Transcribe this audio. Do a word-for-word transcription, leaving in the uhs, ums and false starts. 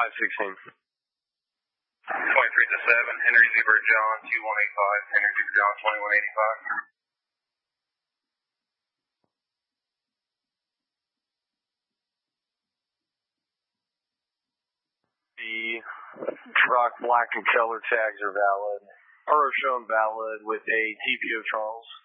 five sixteen. twenty-three to seven, Henry Zebra John, two one eight five, Henry Zebra John, twenty-one eighty-five. The truck black and color tags are valid, or are shown valid with a T P O Charles.